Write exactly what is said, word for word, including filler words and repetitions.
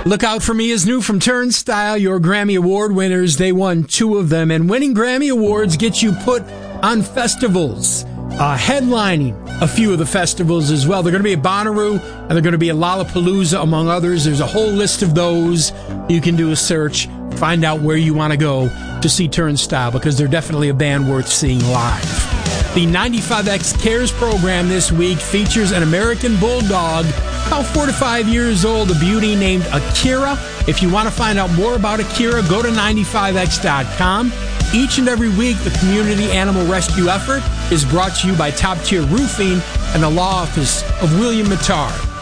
Look Out For Me is new from Turnstile, your Grammy Award winners. They won two of them, and winning Grammy Awards gets you put on festivals, uh, headlining a few of the festivals as well. They're going to be at Bonnaroo, and they're going to be at Lollapalooza, among others. There's a whole list of those. You can do a search, find out where you want to go to see Turnstile, because they're definitely a band worth seeing live. The ninety-five X Cares program this week features an American bulldog, about four to five years old, a beauty named Akira. If you want to find out more about Akira, go to ninety-five X dot com. Each and every week, the community animal rescue effort is brought to you by Top Tier Roofing and the law office of William Mattar.